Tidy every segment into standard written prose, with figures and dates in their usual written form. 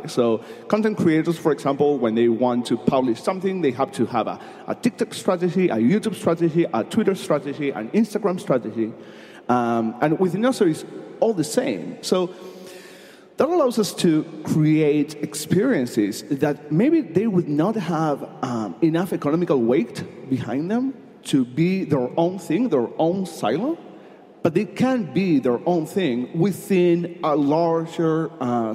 So content creators, for example, when they want to publish something, they have to have a TikTok strategy, a YouTube strategy, a Twitter strategy, an Instagram strategy. And with Nostr, it's all the same. So that allows us to create experiences that maybe they would not have enough economical weight behind them to be their own thing, their own silo, but they can be their own thing within a larger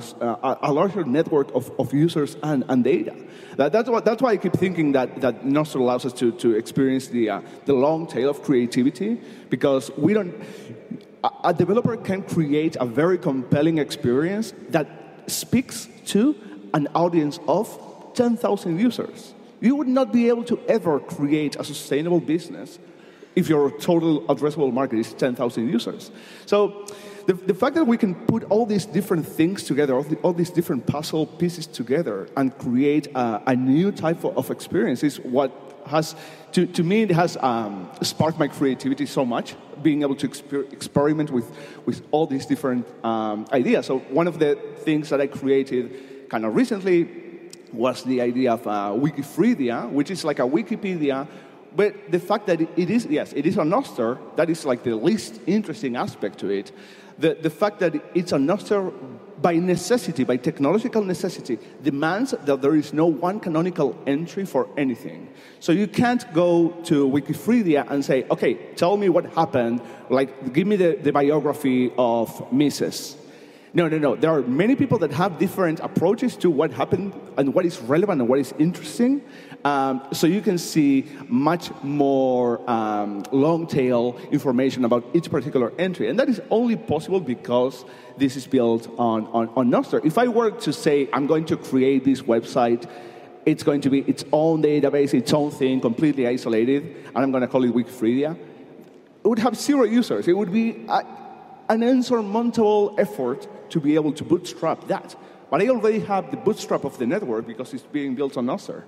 network of users and data. That's why I keep thinking that Nostr allows us to experience the long tail of creativity, because we don't. A developer can create a very compelling experience that speaks to an audience of 10,000 users. You would not be able to ever create a sustainable business if your total addressable market is 10,000 users. So the fact that we can put all these different things together, all these different puzzle pieces together and create a new type of experience is what has, to me, it has sparked my creativity so much, being able to experiment with all these different ideas. So one of the things that I created kind of recently was the idea of Wikifreedia, which is like a Wikipedia, but the fact that it is a Nostr, that is like the least interesting aspect to it. The fact that it's a Nostr by necessity, by technological necessity, demands that there is no one canonical entry for anything. So you can't go to Wikifreedia and say, okay, tell me what happened, like give me the biography of Mises. No. There are many people that have different approaches to what happened and what is relevant and what is interesting. So you can see much more long-tail information about each particular entry. And that is only possible because this is built on Nostr. If I were to say, I'm going to create this website, it's going to be its own database, its own thing, completely isolated, and I'm going to call it Wikifreedia, it would have 0 users. It would be an insurmountable effort to be able to bootstrap that. But I already have the bootstrap of the network because it's being built on Nostr.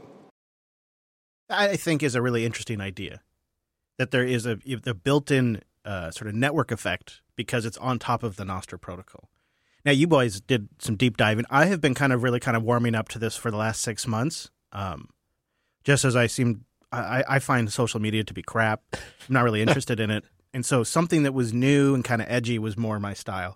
I think is a really interesting idea, that there is a built-in sort of network effect because it's on top of the Nostr protocol. Now, you boys did some deep diving. I have been kind of warming up to this for the last 6 months, just as I find social media to be crap. I'm not really interested in it. And so something that was new and kind of edgy was more my style.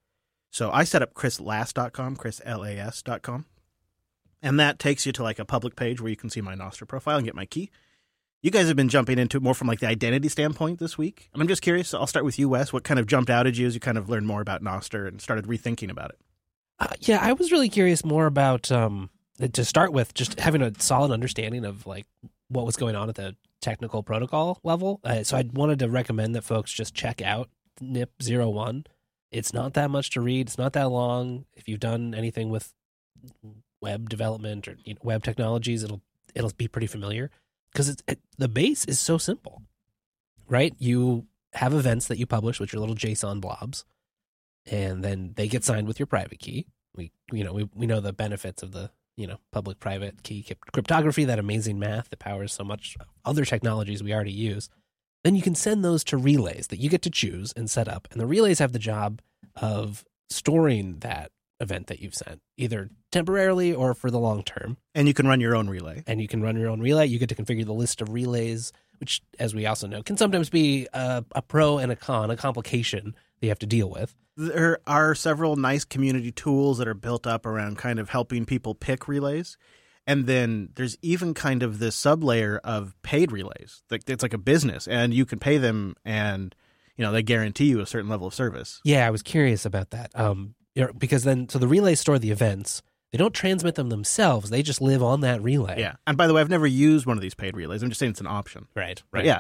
So I set up chrislas.com, chrislas.com. And that takes you to like a public page where you can see my Nostr profile and get my key. You guys have been jumping into it more from like the identity standpoint this week. And I'm just curious, I'll start with you, Wes. What kind of jumped out at you as you kind of learned more about Nostr and started rethinking about it? Yeah, I was really curious more about, to start with, just having a solid understanding of like what was going on at the technical protocol level. So I wanted to recommend that folks just check out NIP01. It's not that much to read. It's not that long. If you've done anything with web development or web technologies, it'll be pretty familiar because the base is so simple, right? You have events that you publish with your little JSON blobs, and then they get signed with your private key. We know the benefits of the public-private key cryptography, that amazing math that powers so much other technologies we already use. Then you can send those to relays that you get to choose and set up. And the relays have the job of storing that event that you've sent, either temporarily or for the long term. And you can run your own relay. You get to configure the list of relays, which, as we also know, can sometimes be a pro and a con, a complication that you have to deal with. There are several nice community tools that are built up around kind of helping people pick relays. And then there's even kind of this sub-layer of paid relays. It's like a business, and you can pay them, and they guarantee you a certain level of service. Yeah, I was curious about that. Because then, so the relays store the events. They don't transmit them themselves. They just live on that relay. Yeah. And by the way, I've never used one of these paid relays. I'm just saying it's an option. Right. Yeah.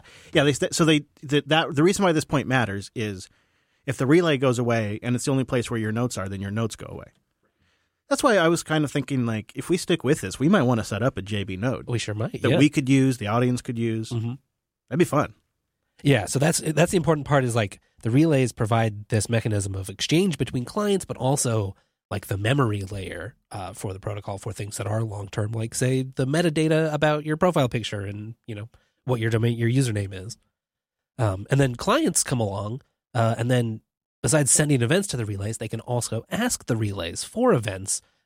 The reason why this point matters is if the relay goes away and it's the only place where your notes are, then your notes go away. That's why I was kind of thinking, like, if we stick with this, we might want to set up a JB node. We sure might. That we could use, the audience could use. Mm-hmm. That'd be fun. Yeah, so that's the important part is, like, the relays provide this mechanism of exchange between clients, but also, like, the memory layer for the protocol for things that are long-term, like, say, the metadata about your profile picture and, what your username is. And then clients come along, and then besides sending events to the relays, they can also ask the relays for events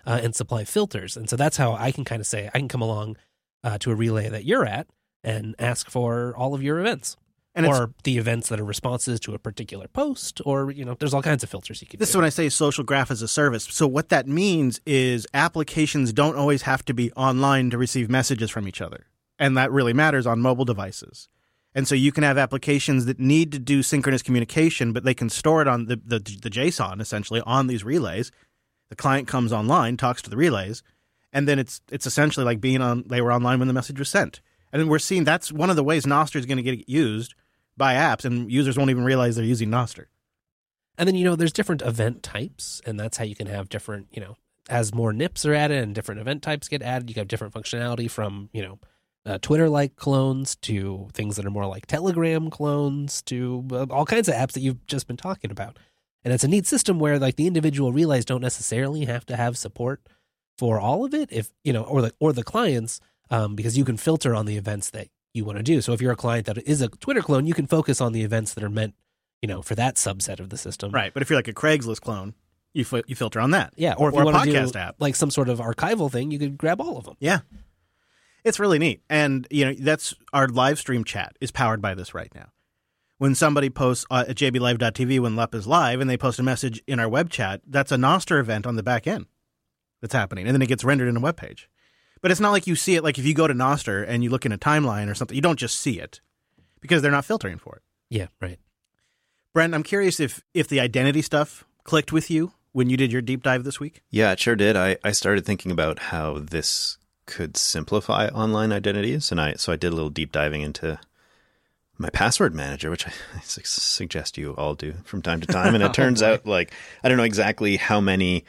and supply filters. And so that's how I can kind of say, I can come along to a relay that you're at and ask for all of your events. And or the events that are responses to a particular post, or, there's all kinds of filters you can do. This is when I say social graph as a service. So what that means is applications don't always have to be online to receive messages from each other. And that really matters on mobile devices. And so you can have applications that need to do synchronous communication, but they can store it on the JSON, essentially, on these relays. The client comes online, talks to the relays, and then it's essentially like they were online when the message was sent. And we're seeing that's one of the ways Nostr is going to get used by apps, and users won't even realize they're using Nostr. And then, there's different event types, and that's how you can have different, as more NIPs are added and different event types get added, you have different functionality from, Twitter-like clones to things that are more like Telegram clones to all kinds of apps that you've just been talking about. And it's a neat system where like the individual relays don't necessarily have to have support for all of it, if or the clients, because you can filter on the events that you want to do. So if you're a client that is a Twitter clone, you can focus on the events that are meant, for that subset of the system. Right. But if you're like a Craigslist clone, you filter on that. Yeah. Or if you want to do app, like some sort of archival thing, you could grab all of them. Yeah. It's really neat. And, that's our live stream chat is powered by this right now. When somebody posts at jblive.tv when LUP is live and they post a message in our web chat, that's a Nostr event on the back end that's happening. And then it gets rendered in a web page. But it's not like you see it, like if you go to Nostr and you look in a timeline or something, you don't just see it because they're not filtering for it. Yeah, right. Brent, I'm curious if the identity stuff clicked with you when you did your deep dive this week. Yeah, it sure did. I started thinking about how this could simplify online identities. And so I did a little deep diving into my password manager, which I suggest you all do from time to time. And it turns out I don't know exactly how many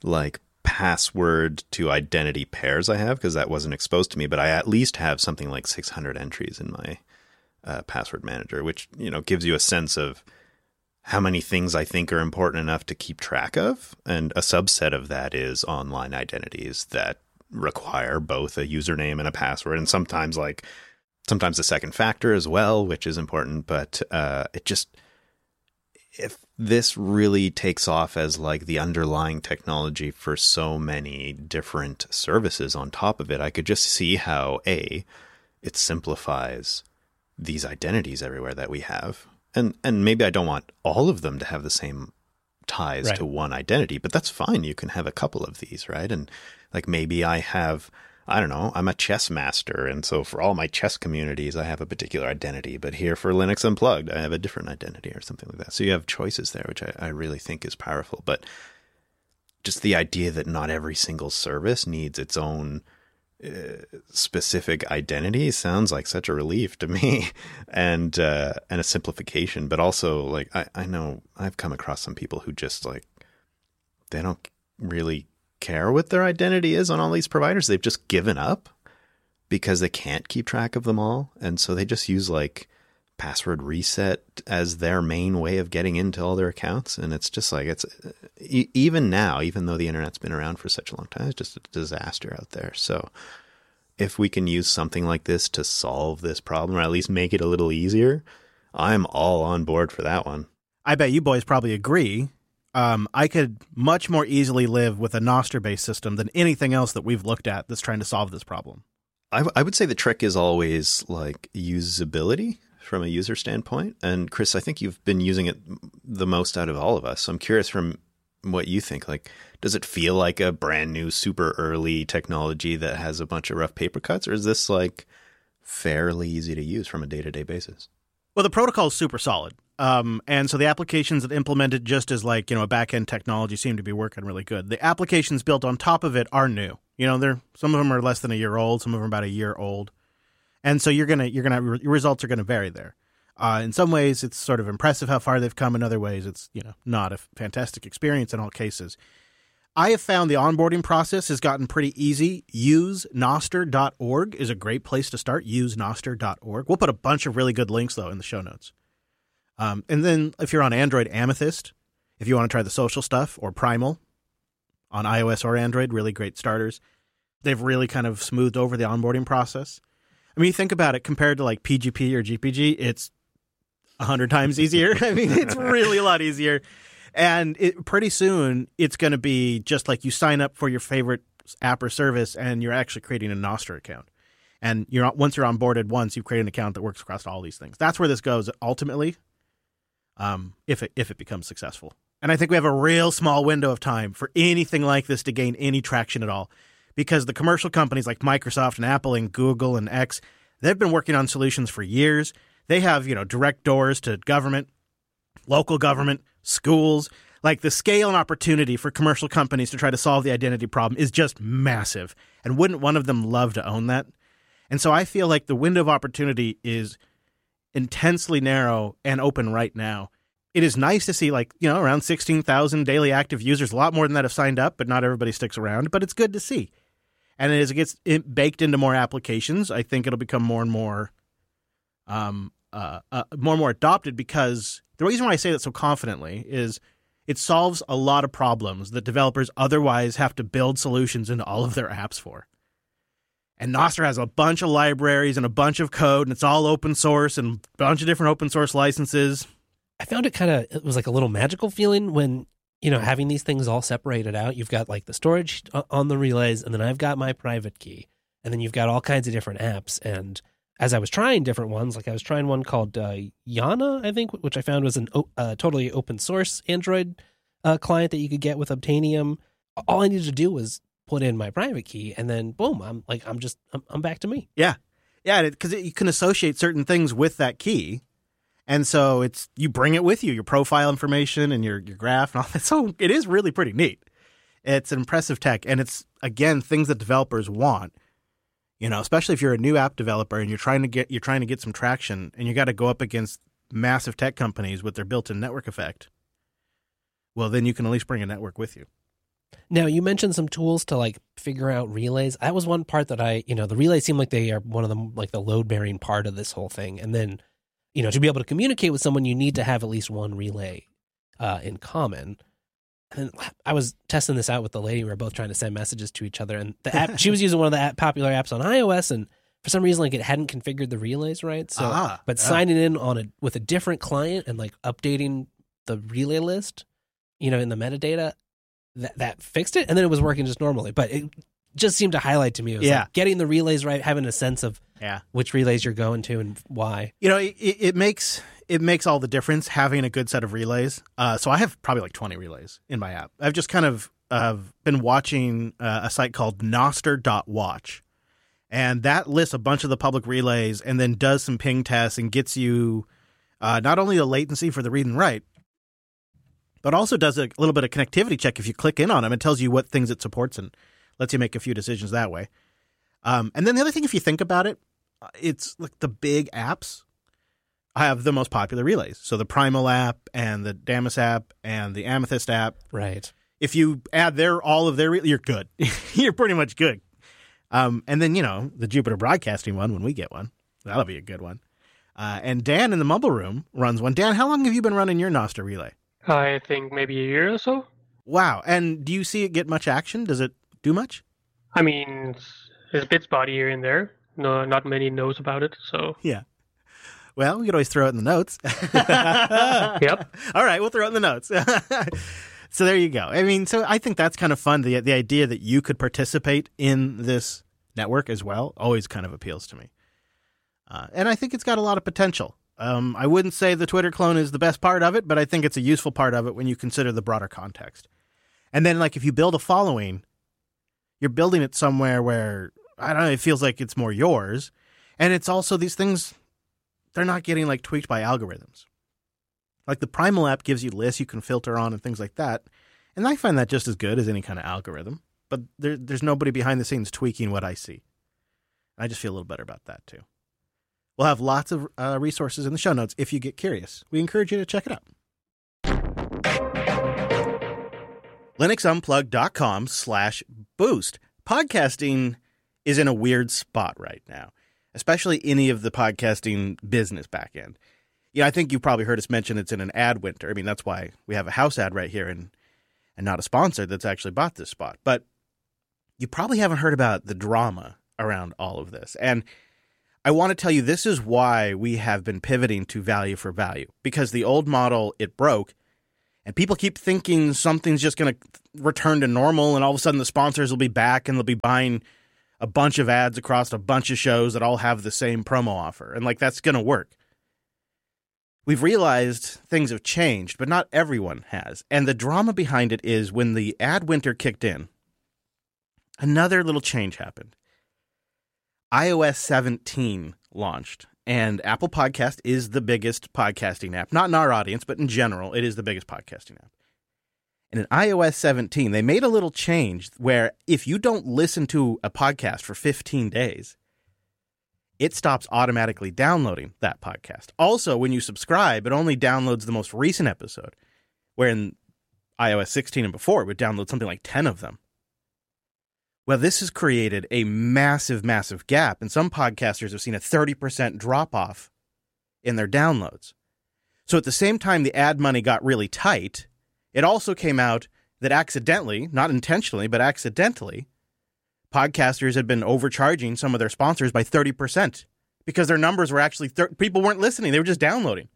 password to identity pairs I have because that wasn't exposed to me, but I at least have something like 600 entries in my password manager, which, gives you a sense of how many things I think are important enough to keep track of. And a subset of that is online identities that require both a username and a password. And sometimes a second factor as well, which is important. But if this really takes off as the underlying technology for so many different services on top of it, I could just see how it simplifies these identities everywhere that we have. And maybe I don't want all of them to have the same ties to one identity, but that's fine. You can have a couple of these, right? And maybe I have, I don't know, I'm a chess master. And so for all my chess communities, I have a particular identity. But here for Linux Unplugged, I have a different identity or something like that. So you have choices there, which I really think is powerful. But just the idea that not every single service needs its own specific identity sounds like such a relief to me and a simplification. But also, I know I've come across some people who just they don't really care what their identity is on all these providers. They've just given up because they can't keep track of them all. And so they just use password reset as their main way of getting into all their accounts. And it's just even now, even though the internet's been around for such a long time, it's just a disaster out there. So if we can use something like this to solve this problem or at least make it a little easier, I'm all on board for that one. I bet you boys probably agree. I could much more easily live with a Nostr-based system than anything else that we've looked at that's trying to solve this problem. I would say the trick is always usability from a user standpoint. And Chris, I think you've been using it the most out of all of us. So I'm curious from what you think. Does it feel like a brand new, super early technology that has a bunch of rough paper cuts, or is this fairly easy to use from a day-to-day basis? Well, the protocol is super solid. And so the applications that implement it just as a back-end technology seem to be working really good. The applications built on top of it are new. Some of them are less than a year old, some of them are about a year old. And so your results are going to vary there. In some ways, it's sort of impressive how far they've come. In other ways, it's not a fantastic experience in all cases. I have found the onboarding process has gotten pretty easy. UseNostr.org is a great place to start. UseNostr.org. We'll put a bunch of really good links though in the show notes. And then if you're on Android, Amethyst. If you want to try the social stuff, or Primal on iOS or Android, really great starters. They've really kind of smoothed over the onboarding process. I mean, you think about it compared to PGP or GPG, it's 100 times easier. I mean, it's really a lot easier. And pretty soon, it's going to be just like you sign up for your favorite app or service, and you're actually creating a Nostr account. And once you're onboarded once, you've created an account that works across all these things. That's where this goes ultimately, if it becomes successful. And I think we have a real small window of time for anything like this to gain any traction at all, because the commercial companies like Microsoft and Apple and Google and X, they've been working on solutions for years. They have, direct doors to government, local government, schools. Like, the scale and opportunity for commercial companies to try to solve the identity problem is just massive. And wouldn't one of them love to own that? And so I feel like the window of opportunity is intensely narrow and open right now. It is nice to see, around 16,000 daily active users. A lot more than that have signed up, but not everybody sticks around. But it's good to see. And as it gets baked into more applications, I think it'll become more and more adopted, because the reason why I say that so confidently is it solves a lot of problems that developers otherwise have to build solutions into all of their apps for. And Nostr has a bunch of libraries and a bunch of code, and it's all open source and a bunch of different open source licenses. I found it was like a little magical feeling when, having these things all separated out. You've got like the storage on the relays, and then I've got my private key, and then you've got all kinds of different apps. And as I was trying different ones, like I was trying one called Yana, I think, which I found was an totally open source Android client that you could get with Obtainium. All I needed to do was put in my private key, and then boom, I'm back to me. Yeah, because you can associate certain things with that key, and so you bring it with you, your profile information and your graph and all that. So it is really pretty neat. It's an impressive tech, and it's, again, things that developers want. Especially if you're a new app developer and you're trying to get some traction, and you got to go up against massive tech companies with their built-in network effect. Well, then you can at least bring a network with you. Now, you mentioned some tools to figure out relays. That was one part that the relays seem like they are one of the the load bearing part of this whole thing. And then, to be able to communicate with someone, you need to have at least one relay in common. And I was testing this out with the lady. We were both trying to send messages to each other, and the app, she was using one of the popular apps on iOS, and for some reason, it hadn't configured the relays right. So, signing in with a different client and updating the relay list, in the metadata, that fixed it, and then it was working just normally. But it just seemed to highlight to me, it was getting the relays right, having a sense of which relays you're going to and why. It makes all the difference having a good set of relays. So I have probably 20 relays in my app. I've just kind of been watching a site called Nostr.watch, and that lists a bunch of the public relays and then does some ping tests and gets you not only the latency for the read and write, but also does a little bit of connectivity check. If you click in on them, it tells you what things it supports and lets you make a few decisions that way. And then the other thing, if you think about it, it's the big apps have the most popular relays. So the Primal app and the Damus app and the Amethyst app. Right. If you add all of their, you're good. You're pretty much good. And then, the Jupiter Broadcasting one, when we get one, that'll be a good one. And Dan in the Mumble Room runs one. Dan, how long have you been running your Nostr relay? I think maybe a year or so. Wow. And do you see it get much action? Does it do much? I mean, there's bits spotty here and there. No, not many knows about it, so. Yeah. Well, we could always throw it in the notes. Yep. All right, we'll throw it in the notes. So there you go. I mean, so I think that's kind of fun. The idea that you could participate in this network as well always kind of appeals to me. And I think it's got a lot of potential. I wouldn't say the Twitter clone is the best part of it, but I think it's a useful part of it when you consider the broader context. And then, if you build a following, you're building it somewhere where, I don't know, it feels like it's more yours. And it's also these things, they're not getting tweaked by algorithms. The Primal app gives you lists you can filter on and things like that. And I find that just as good as any kind of algorithm. But there's nobody behind the scenes tweaking what I see. I just feel a little better about that too. We'll have lots of resources in the show notes if you get curious. We encourage you to check it out. LinuxUnplugged.com/boost. Podcasting is in a weird spot right now, especially any of the podcasting business backend. I think you've probably heard us mention it's in an ad winter. I mean, that's why we have a house ad right here and not a sponsor that's actually bought this spot. But you probably haven't heard about the drama around all of this. And I want to tell you, this is why we have been pivoting to value for value, because the old model, it broke. And people keep thinking something's just going to return to normal, and all of a sudden the sponsors will be back and they'll be buying a bunch of ads across a bunch of shows that all have the same promo offer. And like, that's going to work. We've realized things have changed, but not everyone has. And the drama behind it is when the ad winter kicked in, another little change happened. iOS 17 launched, and Apple Podcast is the biggest podcasting app. Not in our audience, but in general, it is the biggest podcasting app. And in iOS 17, they made a little change where if you don't listen to a podcast for 15 days, it stops automatically downloading that podcast. Also, when you subscribe, it only downloads the most recent episode, where in iOS 16 and before, it would download something like 10 of them. Well, this has created a massive, massive gap, and some podcasters have seen a 30% drop-off in their downloads. So at the same time the ad money got really tight, it also came out that accidentally, not intentionally, but accidentally, podcasters had been overcharging some of their sponsors by 30% because their numbers were actually, people weren't listening, they were just downloading.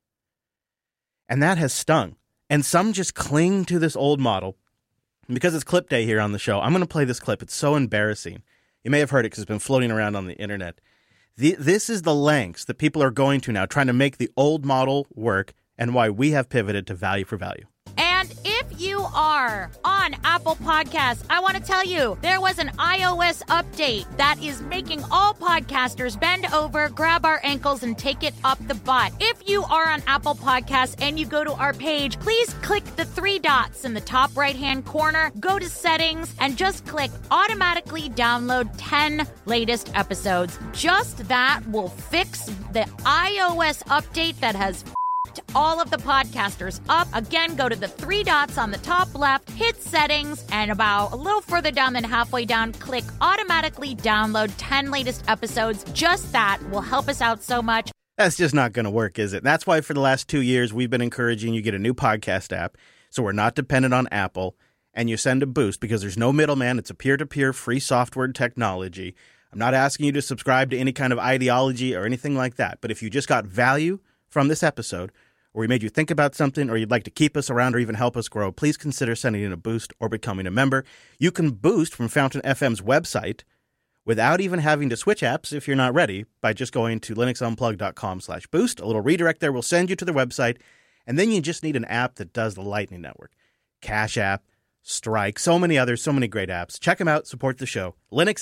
And that has stung. And some just cling to this old model. And because it's clip day here on the show, I'm going to play this clip. It's so embarrassing. You may have heard it because it's been floating around on the internet. This is the lengths that people are going to now, trying to make the old model work, and why we have pivoted to value for value. And if you are on Apple Podcasts, I want to tell you, there was an iOS update that is making all podcasters bend over, grab our ankles, and take it up the butt. If you are on Apple Podcasts and you go to our page, please click the 3 dots in the top right-hand corner, go to settings, and just click automatically download 10 latest episodes. Just that will fix the iOS update that has all of the podcasters up. Again, go to the 3 dots on the top left, hit settings, and about a little further down than halfway down, click automatically download 10 latest episodes. Just that will help us out so much. That's just not going to work, is it? That's why for the last 2 years, we've been encouraging you get a new podcast app, so we're not dependent on Apple, and you send a boost because there's no middleman. It's a peer-to-peer free software technology. I'm not asking you to subscribe to any kind of ideology or anything like that, but if you just got value from this episode, or we made you think about something, or you'd like to keep us around or even help us grow, please consider sending in a boost or becoming a member. You can boost from Fountain FM's website without even having to switch apps if you're not ready by just going to linuxunplug.com/boost. A little redirect there will send you to their website, and then you just need an app that does the Lightning Network. Cash App, Strike, so many others, so many great apps. Check them out, support the show.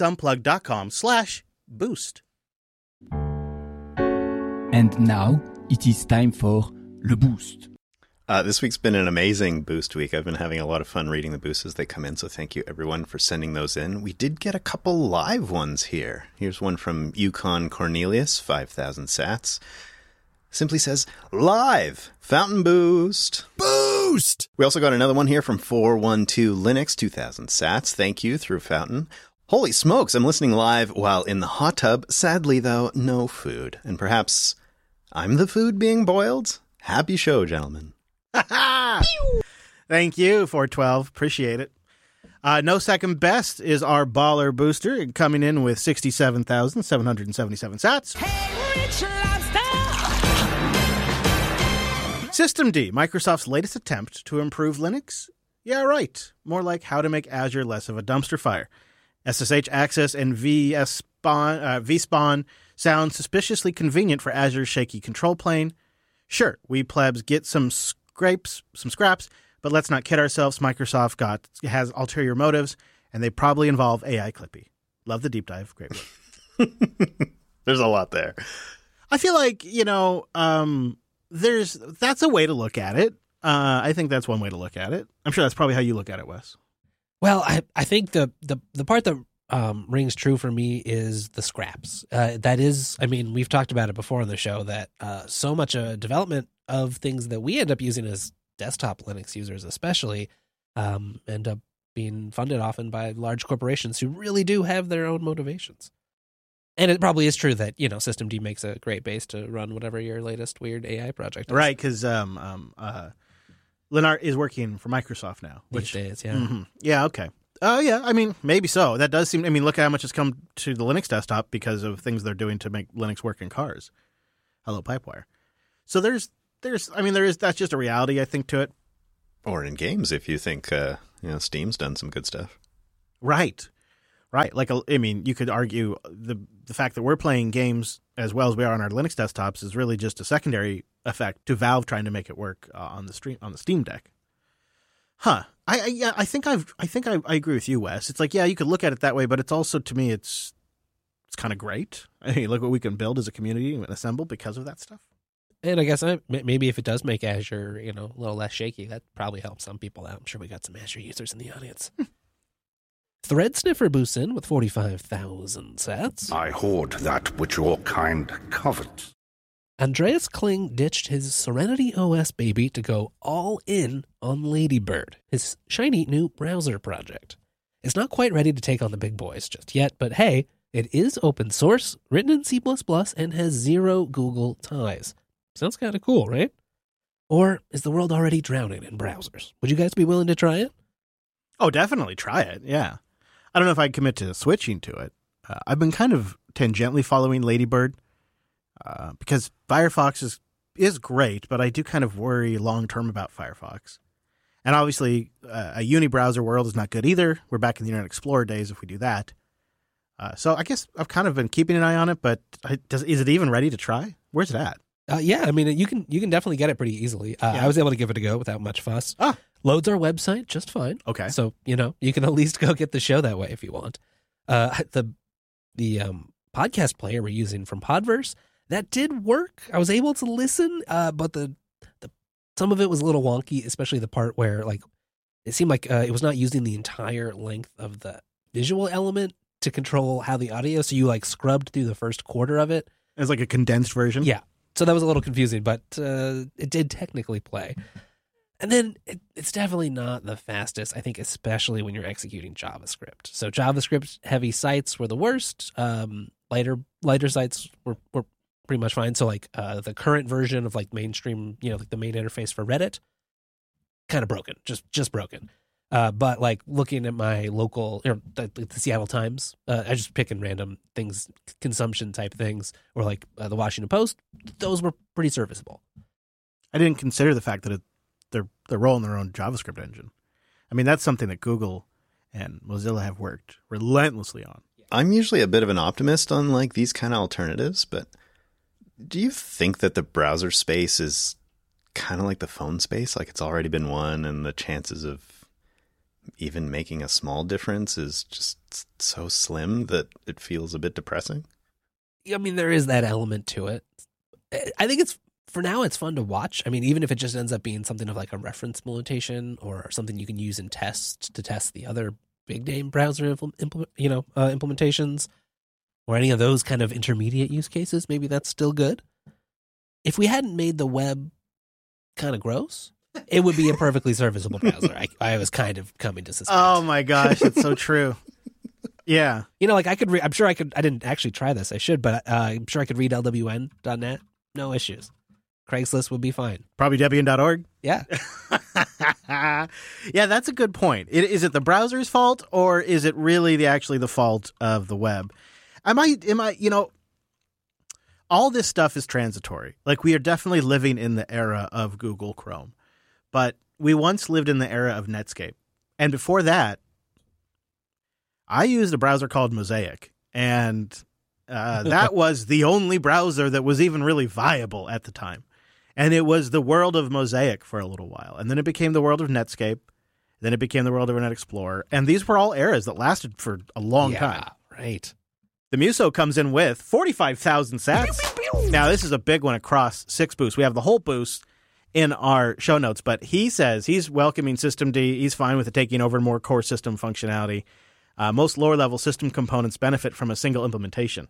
linuxunplug.com/boost. And now it is time for Le Boost. This week's been an amazing Boost week. I've been having a lot of fun reading the boosts as they come in, so thank you everyone for sending those in. We did get a couple live ones here. Here's one from Yukon Cornelius, 5,000 sats. Simply says, live! Fountain Boost! Boost! We also got another one here from 412 Linux, 2,000 sats. Thank you through Fountain. Holy smokes, I'm listening live while in the hot tub. Sadly, though, no food. And perhaps I'm the food being boiled? Happy show, gentlemen. Thank you, 412. Appreciate it. No second best is our baller booster, coming in with 67,777 sats. Hey, Rich Lobster! System D, Microsoft's latest attempt to improve Linux? Yeah, right. More like how to make Azure less of a dumpster fire. SSH access and vSpawn sound suspiciously convenient for Azure's shaky control plane. Sure, we plebs get some scraps, but let's not kid ourselves. Microsoft has ulterior motives, and they probably involve AI Clippy. Love the deep dive. Great work. There's a lot there. I feel like, that's a way to look at it. I think that's one way to look at it. I'm sure that's probably how you look at it, Wes. Well, I think the part that rings true for me is the scraps. That is, I mean, we've talked about it before on the show that so much development of things that we end up using as desktop Linux users especially end up being funded often by large corporations who really do have their own motivations. And it probably is true that, Systemd makes a great base to run whatever your latest weird AI project is. Right, because Lennart is working for Microsoft now. These days, yeah. Mm-hmm. Yeah, okay. Yeah, I mean, maybe so. That does seem, look at how much has come to the Linux desktop because of things they're doing to make Linux work in cars. Hello, Pipewire. So that's just a reality, I think, to it. Or in games, if you think Steam's done some good stuff. Right. Like, I mean, you could argue the fact that we're playing games as well as we are on our Linux desktops is really just a secondary effect to Valve trying to make it work on the Steam Deck. Huh. I think I agree with you, Wes. It's like, yeah, you could look at it that way, but it's also, to me, it's kind of great. I mean, look what we can build as a community and assemble because of that stuff. And I guess maybe if it does make Azure, a little less shaky, that probably helps some people out. I'm sure we got some Azure users in the audience. Thread Sniffer boosts in with 45,000 sats. I hoard that which your kind covet. Andreas Kling ditched his Serenity OS baby to go all in on Ladybird, his shiny new browser project. It's not quite ready to take on the big boys just yet, but hey, it is open source, written in C++, and has zero Google ties. Sounds kind of cool, right? Or is the world already drowning in browsers? Would you guys be willing to try it? Oh, definitely try it, yeah. I don't know if I'd commit to switching to it. I've been kind of tangentially following Ladybird because Firefox is great, but I do kind of worry long-term about Firefox. And obviously, a uni-browser world is not good either. We're back in the Internet Explorer days if we do that. So I guess I've kind of been keeping an eye on it, but is it even ready to try? Where's it at? Yeah, I mean, you can definitely get it pretty easly. I was able to give it a go without much fuss. Loads our website just fine. Okay. So, you can at least go get the show that way if you want. The podcast player we're using from Podverse, that did work. I was able to listen, but the some of it was a little wonky, especially the part where it seemed like it was not using the entire length of the visual element to control how the audio. So you scrubbed through the first quarter of it. It's like a condensed version. Yeah. So that was a little confusing, but it did technically play. And then it's definitely not the fastest, I think, especially when you're executing JavaScript. So JavaScript-heavy sites were the worst. Lighter sites were pretty much fine. So the current version of mainstream, the main interface for Reddit, kind of broken, just broken. But looking at my local, the Seattle Times, I just picking random things, consumption type things, or the Washington Post, those were pretty serviceable. I didn't consider the fact that they're rolling their own JavaScript engine. I mean, that's something that Google and Mozilla have worked relentlessly on. I'm usually a bit of an optimist on these kind of alternatives, but do you think that the browser space is kind of like the phone space? It's already been won, and the chances of even making a small difference is just so slim that it feels a bit depressing? I mean, there is that element to it. I think for now, it's fun to watch. I mean, even if it just ends up being something of a reference implementation or something you can use in tests to test the other big name browser implementations, or any of those kind of intermediate use cases, maybe that's still good. If we hadn't made the web kind of gross, it would be a perfectly serviceable browser. I was kind of coming to suspect. Oh my gosh, it's so true. Yeah. I could I'm sure I could, I didn't actually try this, I should, but I'm sure I could read lwn.net. No issues. Craigslist would be fine. Probably Debian.org. Yeah. Yeah, that's a good point. Is it the browser's fault, or is it really actually the fault of the web? All this stuff is transitory. We are definitely living in the era of Google Chrome, but we once lived in the era of Netscape. And before that, I used a browser called Mosaic, and that was the only browser that was even really viable at the time. And it was the world of Mosaic for a little while. And then it became the world of Netscape. Then it became the world of Internet Explorer. And these were all eras that lasted for a long time. Right. The Muso comes in with 45,000 sats. Now, this is a big one across 6 boosts. We have the whole boost in our show notes. But he says he's welcoming Systemd. He's fine with it taking over more core system functionality. Most lower-level system components benefit from a single implementation.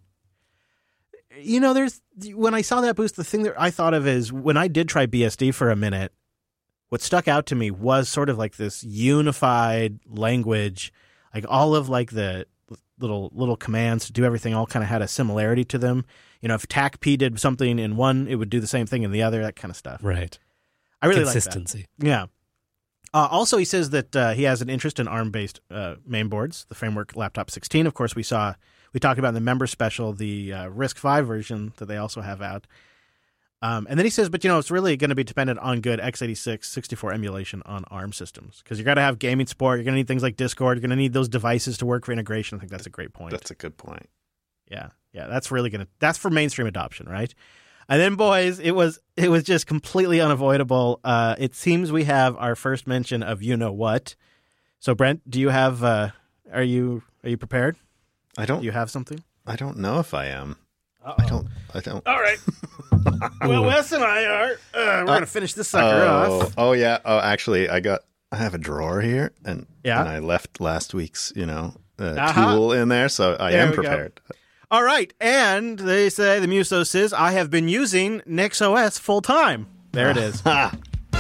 When I saw that boost, the thing that I thought of is when I did try BSD for a minute, what stuck out to me was sort of this unified language, all of the little commands to do everything all kind of had a similarity to them. If TACP did something in one, it would do the same thing in the other, that kind of stuff. Right. I really Consistency. like that. Yeah. Also, he says that he has an interest in ARM-based mainboards, the Framework Laptop 16. Of course, we talked about in the member special the RISC-V version that they also have out. And then he says, but it's really going to be dependent on good x86 64 emulation on ARM systems because you're going to have gaming support. You're going to need things like Discord. You're going to need those devices to work for integration. I think that's a great point. That's a good point. Yeah. That's really that's for mainstream adoption, right? And then, boys, it was just completely unavoidable. It seems we have our first mention of what. So, Brent, do you have? Are you prepared? Do you have something? I don't know if I am. Uh-oh. I don't. All right. Well, Wes and I are. We're gonna finish this sucker off. Oh yeah. Oh, actually, I have a drawer here, and I left last week's tool in there, so I am prepared. All right, and they say the Muso says I have been using NixOS full time. There it is. All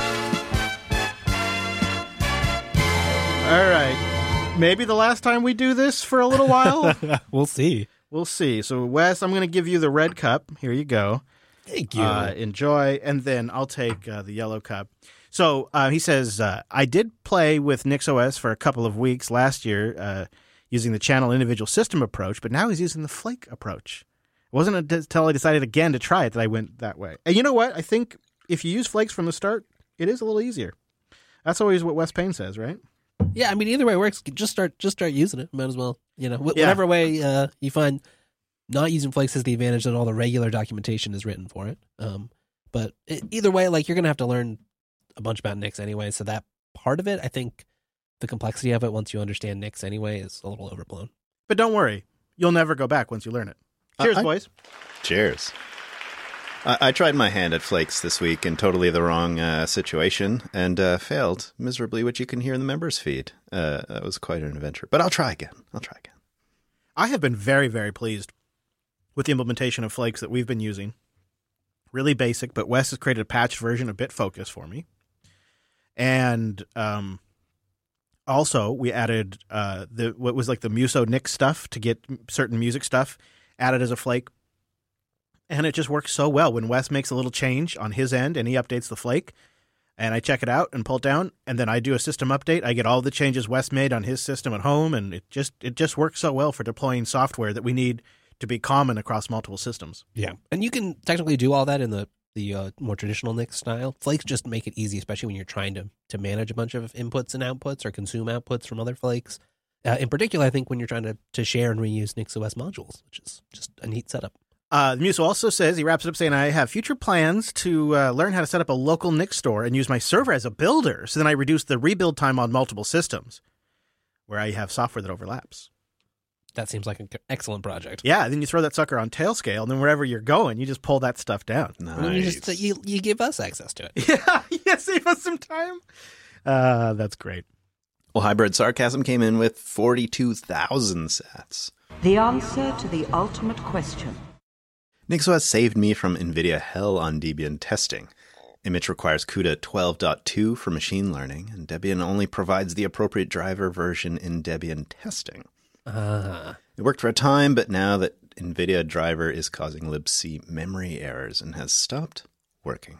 right. Maybe the last time we do this for a little while. We'll see. We'll see. So, Wes, I'm going to give you the red cup. Here you go. Thank you. Enjoy, and then I'll take the yellow cup. So he says, I did play with NixOS for a couple of weeks last year using the channel individual system approach, but now he's using the Flake approach. It wasn't until I decided again to try it that I went that way. And you know what? I think if you use Flakes from the start, it is a little easier. That's always what Wes Payne says, right? Yeah, I mean, either way works. Just start using it. Might as well, whatever way you find not using Flakes has the advantage that all the regular documentation is written for it. But either way, you're going to have to learn a bunch about Nix anyway. So that part of it, I think the complexity of it, once you understand Nix anyway, is a little overblown. But don't worry. You'll never go back once you learn it. Cheers, boys. Cheers. I tried my hand at Flakes this week in totally the wrong situation and failed miserably, which you can hear in the members feed. That was quite an adventure. But I'll try again. I have been very, very pleased with the implementation of Flakes that we've been using. Really basic, but Wes has created a patched version of BitFocus for me. And also, we added what was like the Muso Nix stuff to get certain music stuff added as a flake. And it just works so well when Wes makes a little change on his end and he updates the flake. And I check it out and pull it down. And then I do a system update. I get all the changes Wes made on his system at home. And it just works so well for deploying software that we need to be common across multiple systems. Yeah. And you can technically do all that in the more traditional Nix style. Flakes just make it easy, especially when you're trying to manage a bunch of inputs and outputs or consume outputs from other flakes. In particular, I think when you're trying to share and reuse NixOS modules, which is just a neat setup. Muso also says, he wraps it up saying, I have future plans to learn how to set up a local Nix store and use my server as a builder. So then I reduce the rebuild time on multiple systems where I have software that overlaps. That seems like an excellent project. Yeah, then you throw that sucker on Tailscale, and then wherever you're going, you just pull that stuff down. Nice. And then you give us access to it. Yeah, save us some time. That's great. Well, Hybrid Sarcasm came in with 42,000 sats. The answer to the ultimate question. NixOS saved me from NVIDIA hell on Debian testing. Image requires CUDA 12.2 for machine learning, and Debian only provides the appropriate driver version in Debian testing. It worked for a time, but now that NVIDIA driver is causing libc memory errors and has stopped working.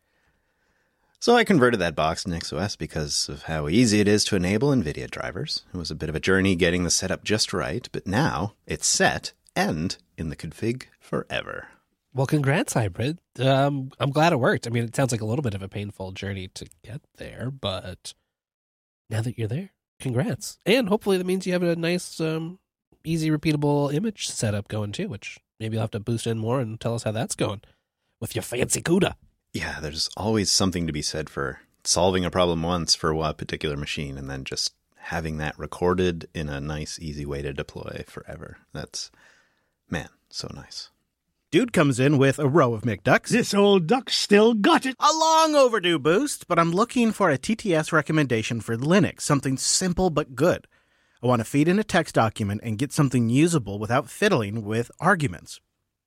So I converted that box to NixOS because of how easy it is to enable NVIDIA drivers. It was a bit of a journey getting the setup just right, but now it's set and in the config forever. Well, congrats, Hybrid. I'm glad it worked. I mean, it sounds like a little bit of a painful journey to get there, but now that you're there, congrats. And hopefully that means you have a nice, easy, repeatable image setup going too, which maybe you'll have to boost in more and tell us how that's going with your fancy CUDA. Yeah, there's always something to be said for solving a problem once for a particular machine and then just having that recorded in a nice, easy way to deploy forever. That's, man, so nice. Dude comes in with a row of McDucks. This old duck still got it. A long overdue boost, but I'm looking for a TTS recommendation for Linux, something simple but good. I want to feed in a text document and get something usable without fiddling with arguments.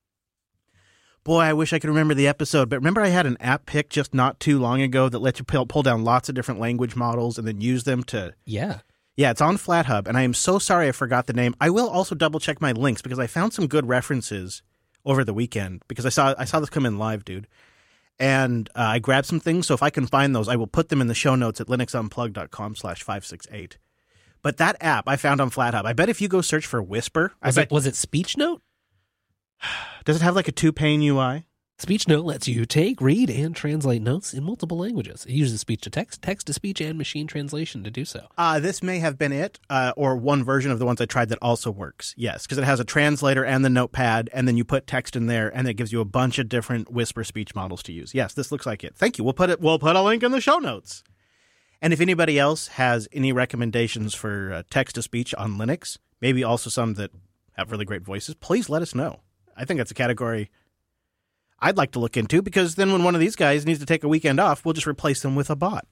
Boy, I wish I could remember the episode, but remember I had an app pick just not too long ago that lets you pull down lots of different language models and then use them to... Yeah, it's on FlatHub, and I am so sorry I forgot the name. I will also double-check my links because I found some good references over the weekend because I saw this come in live, dude. And I grabbed some things, so if I can find those, I will put them in the show notes at linuxunplugged.com/568. But that app I found on FlatHub, I bet if you go search for Whisper... Was it Speech Note? Does it have like a two-pane UI? SpeechNote lets you take, read, and translate notes in multiple languages. It uses speech-to-text, text-to-speech, and machine translation to do so. This may have been it, or one version of the ones I tried that also works. Yes, because it has a translator and the notepad, and then you put text in there, and it gives you a bunch of different Whisper speech models to use. Yes, this looks like it. Thank you. We'll put a link in the show notes. And if anybody else has any recommendations for text-to-speech on Linux, maybe also some that have really great voices, please let us know. I think that's a category I'd like to look into, because then when one of these guys needs to take a weekend off, we'll just replace them with a bot.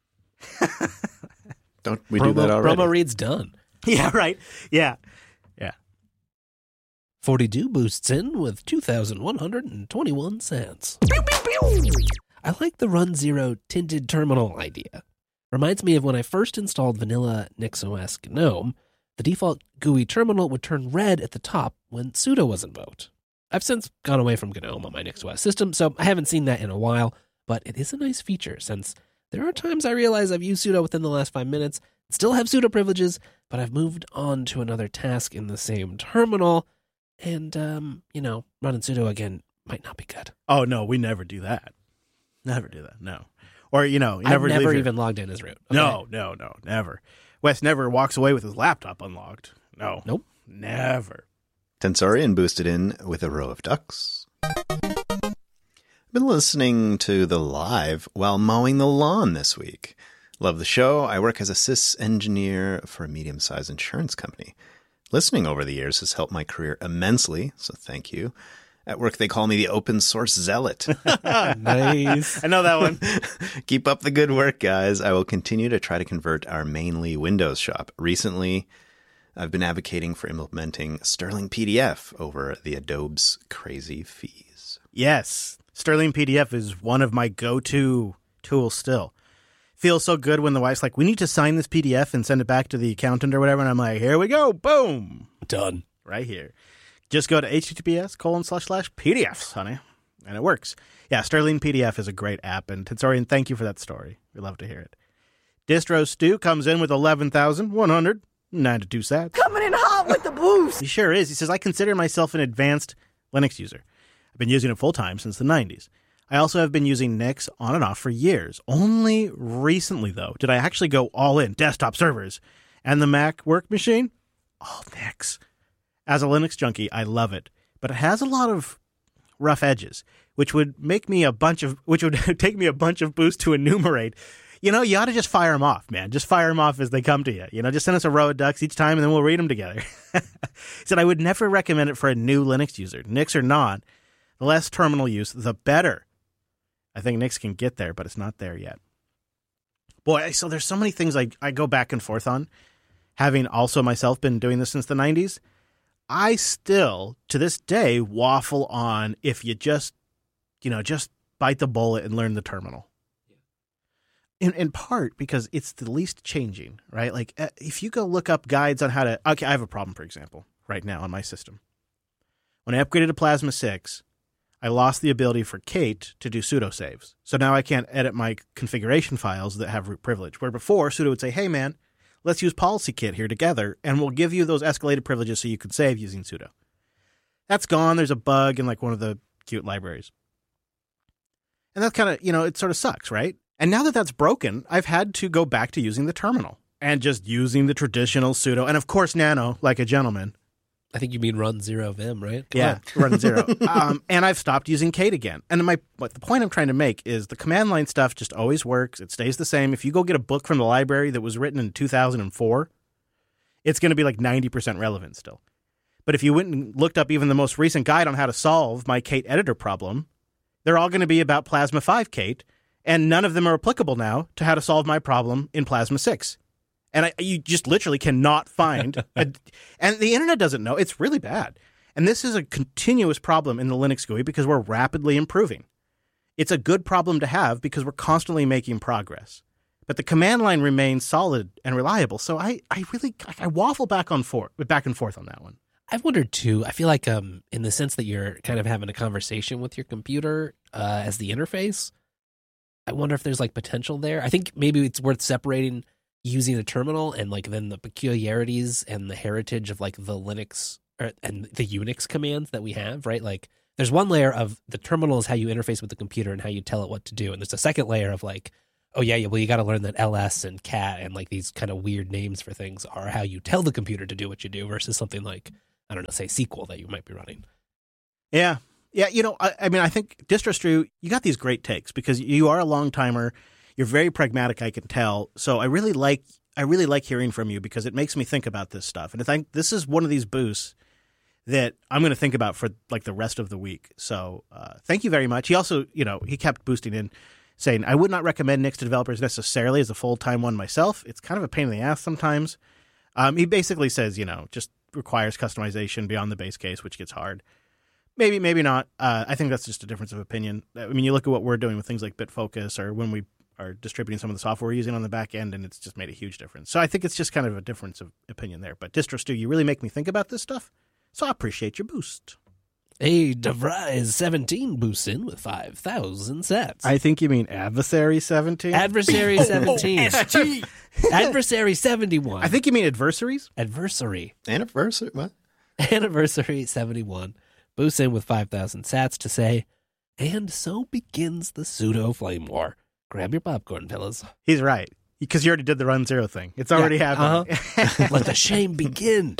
Don't we do that already? Promo read's done. Yeah, right. Yeah. 42 boosts in with 2,121 cents. I like the Run Zero tinted terminal idea. Reminds me of when I first installed vanilla NixOS GNOME. The default GUI terminal would turn red at the top when sudo was invoked. I've since gone away from GNOME on my NixOS system, so I haven't seen that in a while, but it is a nice feature since there are times I realize I've used sudo within the last 5 minutes, still have sudo privileges, but I've moved on to another task in the same terminal, and, running sudo again might not be good. Oh, no, we never do that. Never do that, no. Or, you I've never even logged in as root. Okay. No, never. Wes never walks away with his laptop unlocked. No. Nope. Never. Tensorian boosted in with a row of ducks. I've been listening to the live while mowing the lawn this week. Love the show. I work as a sys engineer for a medium-sized insurance company. Listening over the years has helped my career immensely, so thank you. At work, they call me the open source zealot. Nice. I know that one. Keep up the good work, guys. I will continue to try to convert our mainly Windows shop. Recently, I've been advocating for implementing Sterling PDF over the Adobe's crazy fees. Yes. Sterling PDF is one of my go-to tools still. Feels so good when the wife's like, we need to sign this PDF and send it back to the accountant or whatever. And I'm like, here we go. Boom. Done. Right here. Just go to https://PDFs, honey. And it works. Yeah, Sterling PDF is a great app. And Tensorian, thank you for that story. We love to hear it. Distro Stu comes in with 11,192 sats. Coming in hot with the boost. He sure is. He says, I consider myself an advanced Linux user. I've been using it full time since the 90s. I also have been using Nix on and off for years. Only recently, though, did I actually go all in, desktop servers. And the Mac work machine? All Nix. As a Linux junkie, I love it. But it has a lot of rough edges, which would take me a bunch of boosts to enumerate. You ought to just fire them off, man. Just fire them off as they come to you. Just send us a row of ducks each time, and then we'll read them together. He said, I would never recommend it for a new Linux user. Nix or not, the less terminal use, the better. I think Nix can get there, but it's not there yet. Boy, so there's so many things I go back and forth on. Having also myself been doing this since the 90s, I still, to this day, waffle on if you just bite the bullet and learn the terminal. In part because it's the least changing, right? Like, if you go look up guides on how to... Okay, I have a problem, for example, right now on my system. When I upgraded to Plasma 6, I lost the ability for Kate to do sudo saves. So now I can't edit my configuration files that have root privilege. Where before, sudo would say, hey, man, let's use PolicyKit here together, and we'll give you those escalated privileges so you can save using sudo. That's gone. There's a bug in like one of the cute libraries. And that kind of, it sort of sucks, right? And now that that's broken, I've had to go back to using the terminal and just using the traditional sudo. And of course, nano, like a gentleman. I think you mean Run Zero Vim, right? Yeah, Run Zero. And I've stopped using Kate again. And the point I'm trying to make is the command line stuff just always works. It stays the same. If you go get a book from the library that was written in 2004, it's going to be like 90% relevant still. But if you went and looked up even the most recent guide on how to solve my Kate editor problem, they're all going to be about Plasma 5 Kate, and none of them are applicable now to how to solve my problem in Plasma 6. And you just literally cannot find... and the internet doesn't know. It's really bad. And this is a continuous problem in the Linux GUI because we're rapidly improving. It's a good problem to have because we're constantly making progress. But the command line remains solid and reliable. So I waffle back and forth on that one. I've wondered, too. I feel like in the sense that you're kind of having a conversation with your computer as the interface, I wonder if there's like potential there. I think maybe it's worth separating using a terminal and like then the peculiarities and the heritage of like the Linux and the Unix commands that we have, right? Like there's one layer of the terminal is how you interface with the computer and how you tell it what to do. And there's a second layer of like, oh yeah, well, you got to learn that ls and cat and like these kind of weird names for things are how you tell the computer to do what you do versus something like, I don't know, say SQL that you might be running. Yeah. Yeah, I mean, I think DistroStrew, you got these great takes because you are a long timer. You're very pragmatic, I can tell. So I really like hearing from you because it makes me think about this stuff. And I think this is one of these boosts that I'm going to think about for like the rest of the week. So thank you very much. He also, he kept boosting in saying, I would not recommend Nix to developers necessarily as a full-time one myself. It's kind of a pain in the ass sometimes. He basically says, just requires customization beyond the base case, which gets hard. Maybe, maybe not. I think that's just a difference of opinion. I mean, you look at what we're doing with things like Bitfocus or when we are distributing some of the software we're using on the back end, and it's just made a huge difference. So I think it's just kind of a difference of opinion there. But DistroStew, you really make me think about this stuff, so I appreciate your boost. A DeVries 17 boosts in with 5,000 sats. I think you mean Adversary 17? Adversary 17. Adversary 71. I think you mean Adversaries? Adversary. Anniversary? What? Anniversary 71. Boosts in with 5,000 sats to say, and so begins the pseudo flame war. Grab your popcorn, fellas. He's right. Because you already did the run zero thing. It's already happening. Let the shame begin.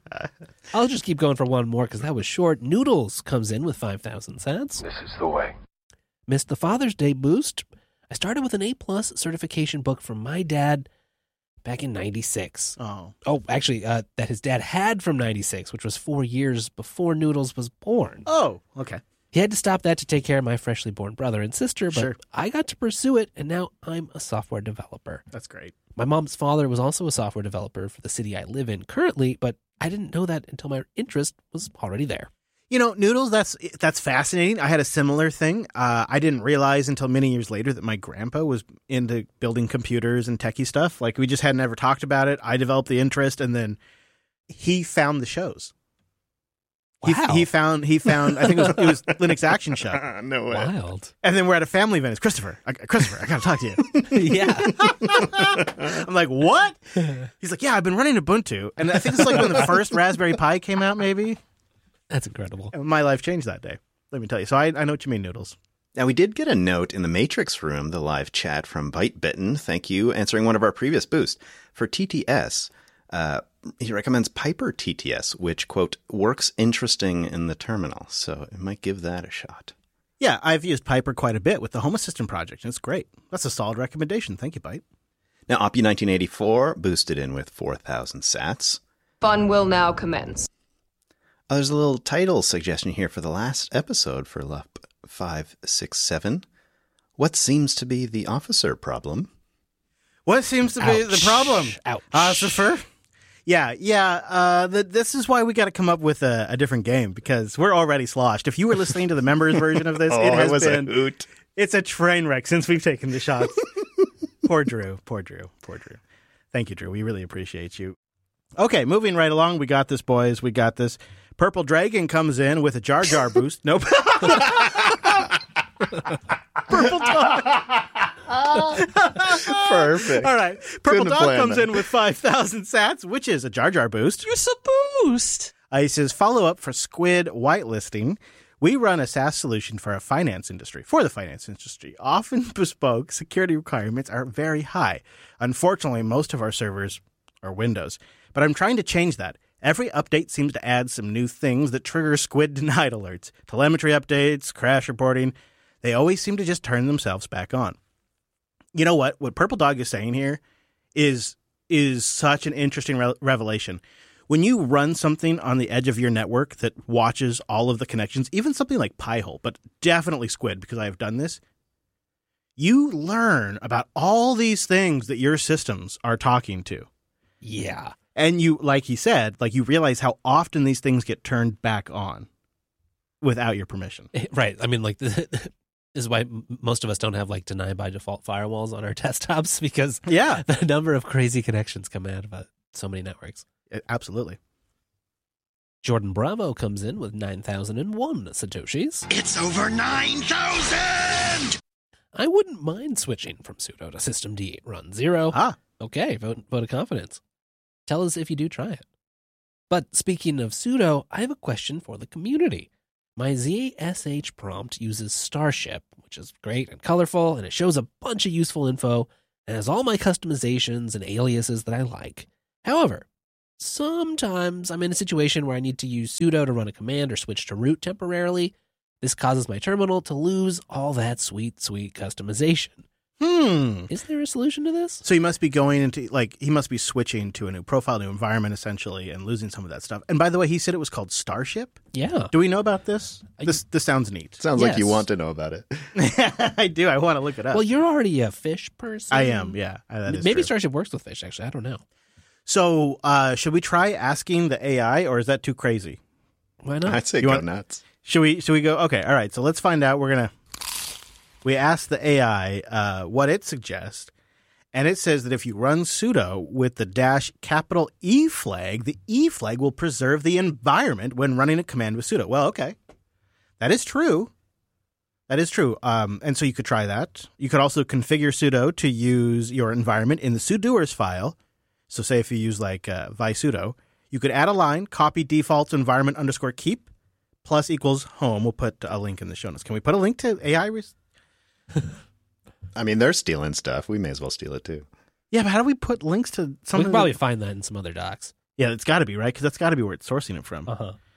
I'll just keep going for one more because that was short. Noodles comes in with 5,000 sats. This is the way. Missed the Father's Day boost. I started with an A+ certification book from my dad back in 96. Oh, actually, that his dad had from 96, which was 4 years before Noodles was born. Oh, okay. He had to stop that to take care of my freshly born brother and sister, but Sure. I got to pursue it, and now I'm a software developer. That's great. My mom's father was also a software developer for the city I live in currently, but I didn't know that until my interest was already there. Noodles, that's fascinating. I had a similar thing. I didn't realize until many years later that my grandpa was into building computers and techie stuff. Like, we just hadn't ever talked about it. I developed the interest, and then he found the shows. Wow. He found. I think it was Linux Action Show. No way. Wild. And then we're at a family event. It's Christopher, I got to talk to you. Yeah. I'm like, what? He's like, yeah, I've been running Ubuntu, and I think it's like when the first Raspberry Pi came out, maybe. That's incredible. And my life changed that day. Let me tell you. So I know what you mean, Noodles. Now, we did get a note in the Matrix room, the live chat from ByteBitten. Thank you, answering one of our previous boosts. For TTS, he recommends Piper TTS, which, quote, works interesting in the terminal. So it might give that a shot. Yeah, I've used Piper quite a bit with the Home Assistant project, and it's great. That's a solid recommendation. Thank you, Byte. Now, Oppie1984 boosted in with 4,000 sats. Fun will now commence. There's a little title suggestion here for the last episode for LUP 567. What seems to be the officer problem? What seems to be the problem? Ouch. Ossifer? Yeah. This is why we got to come up with a different game, because we're already sloshed. If you were listening to the members version of this, it has been a hoot. It's a train wreck since we've taken the shots. Poor Drew. Thank you, Drew. We really appreciate you. Okay, moving right along. We got this, boys. We got this. Purple Dragon comes in with a Jar Jar boost. Nope. Purple Dog. Perfect. All right. Purple Dog comes in with 5,000 sats, which is a Jar Jar boost. You're a boost. He says, follow-up for Squid whitelisting. We run a SaaS solution for the finance industry. Often bespoke security requirements are very high. Unfortunately, most of our servers are Windows. But I'm trying to change that. Every update seems to add some new things that trigger Squid denied alerts. Telemetry updates, crash reporting. They always seem to just turn themselves back on. You know what? What Purple Dog is saying here is such an interesting revelation. When you run something on the edge of your network that watches all of the connections, even something like Pi-hole, but definitely Squid, because I have done this, you learn about all these things that your systems are talking to. Yeah. And you, like he said, you realize how often these things get turned back on without your permission. Right. I mean, this is why most of us don't have deny by default firewalls on our desktops, because the number of crazy connections come out of so many networks. Absolutely. Jordan Bravo comes in with 9,001 Satoshis. It's over 9,000! I wouldn't mind switching from sudo to systemd run 0. Okay, vote of confidence. Tell us if you do try it. But speaking of sudo, I have a question for the community. My ZSH prompt uses Starship, which is great and colorful, and it shows a bunch of useful info and has all my customizations and aliases that I like. However, sometimes I'm in a situation where I need to use sudo to run a command or switch to root temporarily. This causes my terminal to lose all that sweet, sweet customization. Is there a solution to this? So he must be going into, he must be switching to a new profile, new environment, essentially, and losing some of that stuff. And by the way, he said it was called Starship? Yeah. Do we know about this? This sounds neat. Sounds like you want to know about it. I do. I want to look it up. Well, you're already a fish person. I am, yeah. That is Maybe true. Starship works with fish, actually. I don't know. So should we try asking the AI, or is that too crazy? Why not? I'd say go nuts. Should we go? Okay, all right. So let's find out. We asked the AI what it suggests, and it says that if you run sudo with the -E flag, the E flag will preserve the environment when running a command with sudo. Well, okay. That is true. That is true. And so you could try that. You could also configure sudo to use your environment in the sudoers file. So say if you use visudo, you could add a line, copy default environment _keep plus equals home. We'll put a link in the show notes. Can we put a link to AI? I mean, they're stealing stuff. We may as well steal it too. Yeah, but how do we put links to something? We can probably find that in some other docs. Yeah, it's got to be, right? Because that's got to be where it's sourcing it from.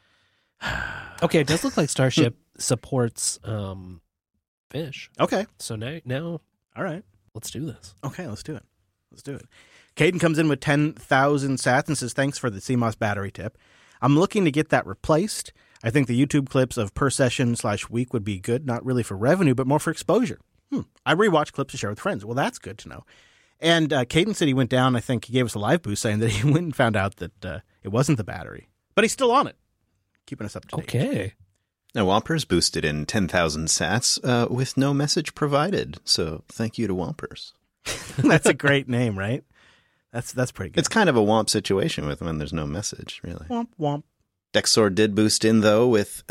Okay, it does look like Starship supports fish. Okay. So now, all right. Let's do this. Okay, let's do it. Caden comes in with 10,000 sats and says, thanks for the CMOS battery tip. I'm looking to get that replaced. I think the YouTube clips of per session /week would be good, not really for revenue, but more for exposure. I rewatch clips to share with friends. Well, that's good to know. And Caden said he went down, I think he gave us a live boost saying that he went and found out that it wasn't the battery. But he's still on it, keeping us up to date. Okay. Now, Wampers boosted in 10,000 sats with no message provided. So thank you to Wampers. That's a great name, right? That's pretty good. It's kind of a Womp situation with when there's no message, really. Womp, womp. Dexor did boost in, though, with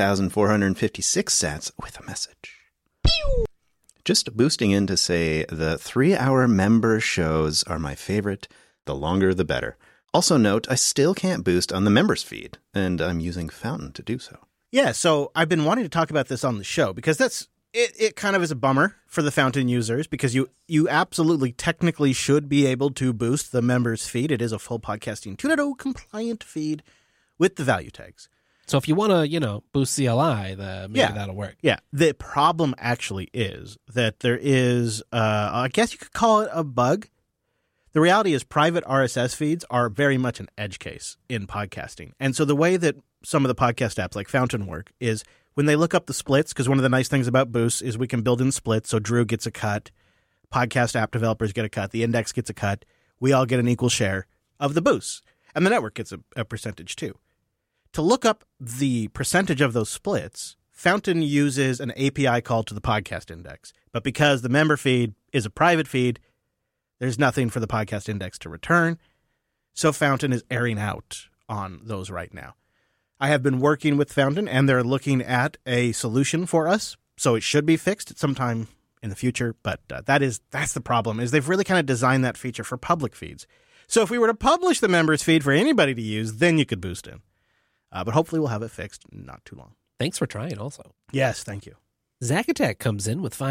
3,456 sats with a message. Pew! Just boosting in to say the 3-hour member shows are my favorite. The longer, the better. Also note, I still can't boost on the members feed, and I'm using Fountain to do so. Yeah, so I've been wanting to talk about this on the show because it kind of is a bummer for the Fountain users because you absolutely technically should be able to boost the members feed. It is a full Podcasting 2.0 compliant feed with the value tags. So if you want to, boost CLI, maybe that'll work. Yeah. The problem actually is that there is, I guess you could call it a bug. The reality is private RSS feeds are very much an edge case in podcasting. And so the way that some of the podcast apps like Fountain work is when they look up the splits, because one of the nice things about Boost is we can build in splits. So Drew gets a cut, podcast app developers get a cut, the index gets a cut. We all get an equal share of the boosts. And the network gets a percentage too. To look up the percentage of those splits, Fountain uses an API call to the podcast index. But because the member feed is a private feed, there's nothing for the podcast index to return. So Fountain is airing out on those right now. I have been working with Fountain, and they're looking at a solution for us. So it should be fixed at some time in the future. But that's the problem, is they've really kind of designed that feature for public feeds. So if we were to publish the members feed for anybody to use, then you could boost in. But hopefully we'll have it fixed in not too long. Thanks for trying also. Yes, thank you. Zacatech comes in with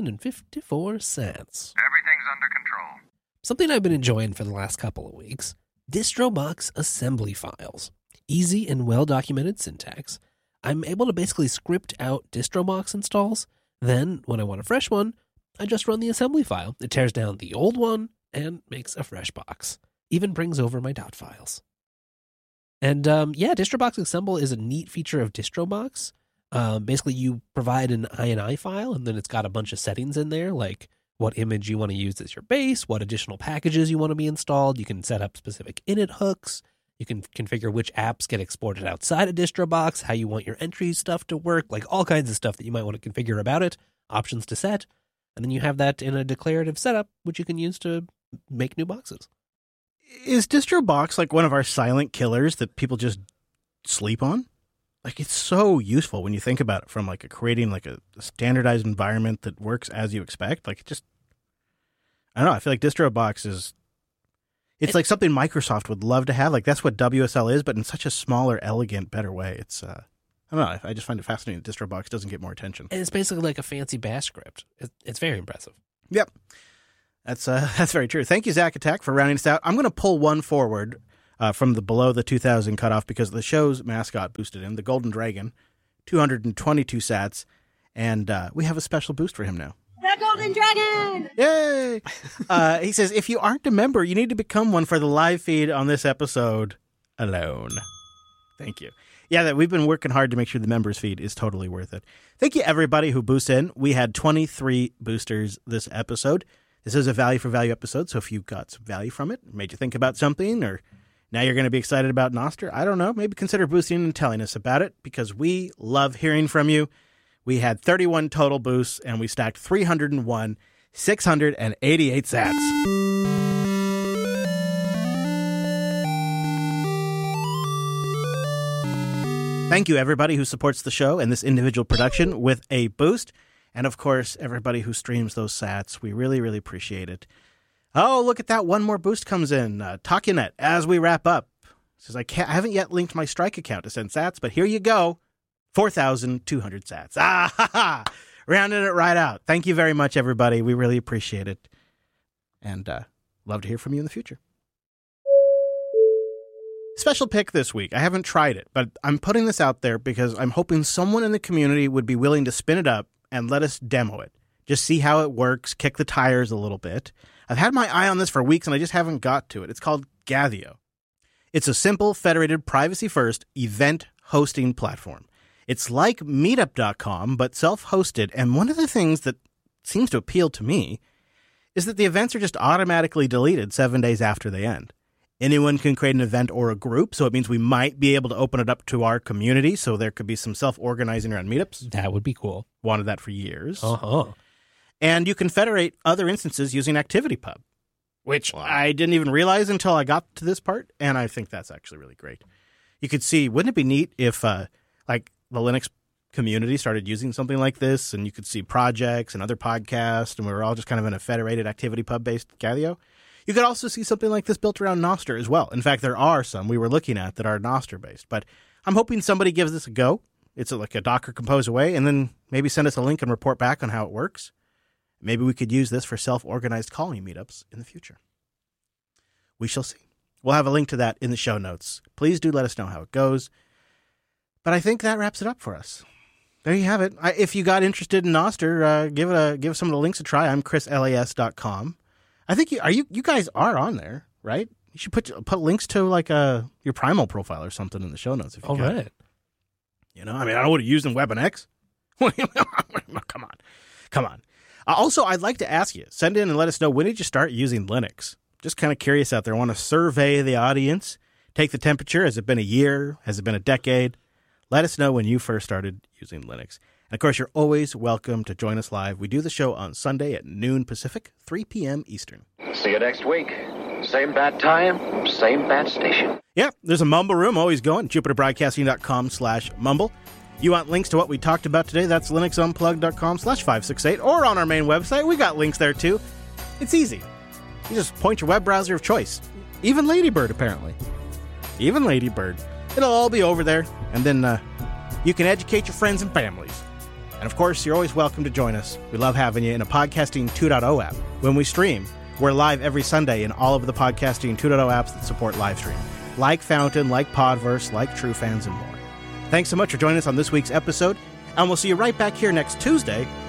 5,054 sats. Everything's under control. Something I've been enjoying for the last couple of weeks. DistroBox assembly files. Easy and well-documented syntax. I'm able to basically script out DistroBox installs. Then, when I want a fresh one, I just run the assembly file. It tears down the old one and makes a fresh box. Even brings over my .dot files. And DistroBox Assemble is a neat feature of DistroBox. Basically, you provide an INI file, and then it's got a bunch of settings in there, like what image you want to use as your base, what additional packages you want to be installed. You can set up specific init hooks. You can configure which apps get exported outside of DistroBox, how you want your entry stuff to work, like all kinds of stuff that you might want to configure about it, options to set. And then you have that in a declarative setup, which you can use to make new boxes. Is DistroBox like one of our silent killers that people just sleep on? Like, it's so useful when you think about it from creating a standardized environment that works as you expect. I don't know. I feel like DistroBox it's like something Microsoft would love to have. Like, that's what WSL is, but in such a smaller, elegant, better way. It's, I don't know. I just find it fascinating that DistroBox doesn't get more attention. And it's basically like a fancy bash script. It's very impressive. Yep. That's very true. Thank you, Zack Attack, for rounding us out. I'm going to pull one forward from the below the 2,000 cutoff because the show's mascot boosted in, the Golden Dragon, 222 sats, and we have a special boost for him now. The Golden Dragon! Yay! He says, if you aren't a member, you need to become one for the live feed on this episode alone. Thank you. Yeah, we've been working hard to make sure the members feed is totally worth it. Thank you, everybody who boosts in. We had 23 boosters this episode. This is a value for value episode, so if you got some value from it, made you think about something, or now you're going to be excited about Nostr, I don't know, maybe consider boosting and telling us about it, because we love hearing from you. We had 31 total boosts, and we stacked 301, 688 sats. Thank you, everybody who supports the show and this individual production with a boost. And, of course, everybody who streams those sats. We really, really appreciate it. Oh, look at that. One more boost comes in. Takunet, as we wrap up, says, I haven't yet linked my Strike account to send sats, but here you go. 4,200 sats. Ah, ha, ha. Rounding it right out. Thank you very much, everybody. We really appreciate it. And love to hear from you in the future. Special pick this week. I haven't tried it, but I'm putting this out there because I'm hoping someone in the community would be willing to spin it up and let us demo it. Just see how it works, kick the tires a little bit. I've had my eye on this for weeks and I just haven't got to it. It's called Gathio. It's a simple, federated, privacy-first event hosting platform. It's like Meetup.com, but self-hosted, and one of the things that seems to appeal to me is that the events are just automatically deleted 7 days after they end. Anyone can create an event or a group, so it means we might be able to open it up to our community, so there could be some self-organizing around meetups. That would be cool. Wanted that for years. Uh-huh. And you can federate other instances using ActivityPub, which I didn't even realize until I got to this part, and I think that's actually really great. You could see, wouldn't it be neat if, like, the Linux community started using something like this, and you could see projects and other podcasts, and we were all just kind of in a federated ActivityPub-based Gathio? You could also see something like this built around Nostr as well. In fact, there are some we were looking at that are Nostr-based. But I'm hoping somebody gives this a go. It's like a Docker Compose away, and then maybe send us a link and report back on how it works. Maybe we could use this for self-organized calling meetups in the future. We shall see. We'll have a link to that in the show notes. Please do let us know how it goes. But I think that wraps it up for us. There you have it. If you got interested in Nostr, give some of the links a try. I'm chrislas.com. I think you guys are on there, right? You should put links to like your Primal profile or something in the show notes if you can. Right. You know, I mean, I would have used in WebNX. Come on. Also, I'd like to ask you, send in and let us know, when did you start using Linux? Just kind of curious out there. I want to survey the audience, take the temperature. Has it been a year? Has it been a decade? Let us know when you first started using Linux. And, of course, you're always welcome to join us live. We do the show on Sunday at noon Pacific, 3 p.m. Eastern. See you next week. Same bat time, same bat station. Yeah, there's a Mumble room always going, jupiterbroadcasting.com/mumble. You want links to what we talked about today? That's linuxunplugged.com/568. Or on our main website, we got links there, too. It's easy. You just point your web browser of choice. Even Ladybird, apparently. Even Ladybird. It'll all be over there. And then you can educate your friends and families. And, of course, you're always welcome to join us. We love having you in a Podcasting 2.0 app. When we stream, we're live every Sunday in all of the Podcasting 2.0 apps that support live stream, like Fountain, like Podverse, like TrueFans, and more. Thanks so much for joining us on this week's episode, and we'll see you right back here next Tuesday